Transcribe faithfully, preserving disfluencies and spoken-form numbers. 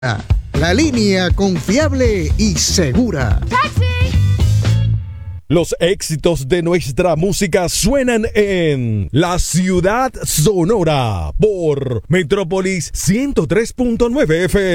La línea confiable y segura. ¡Taxi! Los éxitos de nuestra música suenan en La Ciudad Sonora por Metrópolis ciento tres punto nueve F M.